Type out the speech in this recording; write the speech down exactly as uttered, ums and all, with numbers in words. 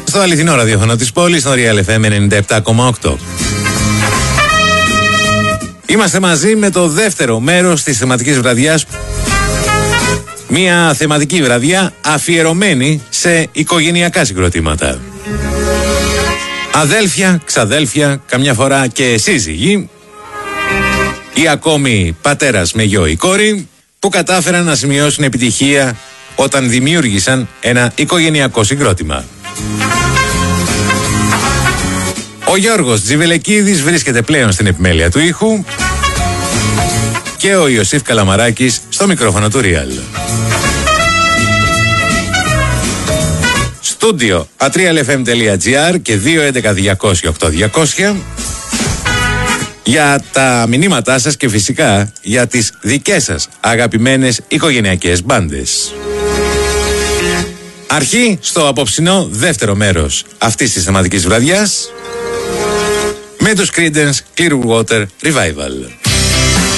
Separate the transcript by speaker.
Speaker 1: Στο αληθινό ραδιόφωνο της πόλης, στο Real εφ εμ ενενήντα επτά κόμμα οκτώ. Είμαστε μαζί με το δεύτερο μέρος της θεματικής βραδιάς. Μια θεματική βραδιά αφιερωμένη σε οικογενειακά συγκροτήματα. Αδέλφια, ξαδέλφια, καμιά φορά και σύζυγοι ή ακόμη πατέρας με γιο ή κόρη που κατάφεραν να σημειώσουν επιτυχία όταν δημιούργησαν ένα οικογενειακό συγκρότημα. Ο Γιώργος Τζιβελεκίδης βρίσκεται πλέον στην επιμέλεια του ήχου και ο Ιωσήφ Καλαμαράκης στο μικρόφωνο του Real. Στούντιο ατρία ελ εφ εμ τελεία τζι άρ και δύο έντεκα διακόσια οκτώ διακόσια για τα μηνύματά σας και φυσικά για τις δικές σας αγαπημένες οικογενειακές μπάντες. Αρχή στο απόψινό δεύτερο μέρος αυτής της θεματικής βραδιάς με τους Creedence Clearwater Revival.